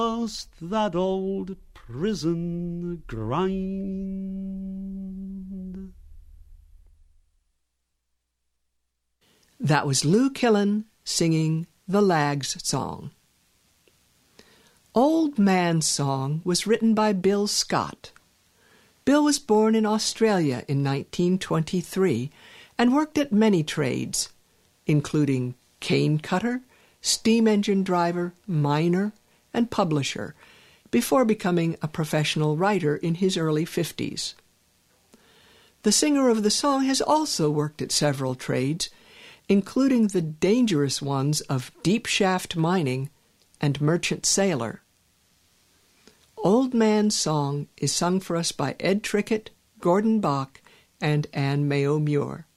Must that old prison grind? That was Lou Killen singing The Lag's Song. Old Man's Song was written by Bill Scott. Bill was born in Australia in 1923 and worked at many trades, including cane cutter, steam engine driver, miner, and publisher, before becoming a professional writer in his early 50s. The singer of the song has also worked at several trades, including the dangerous ones of deep shaft mining and merchant sailor. Old Man's Song is sung for us by Ed Trickett, Gordon Bach, and Anne Mayo Muir.